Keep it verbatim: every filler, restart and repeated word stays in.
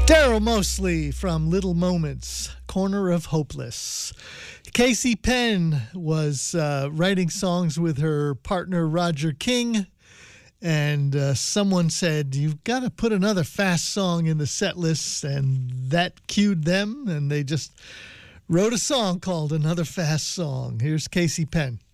Daryl Mosley from Little Moments, Corner of Hopeless. Casey Penn was uh, writing songs with her partner Roger King, and uh, someone said, you've got to put another fast song in the set list, and that cued them, and they just wrote a song called Another Fast Song. Here's Casey Penn.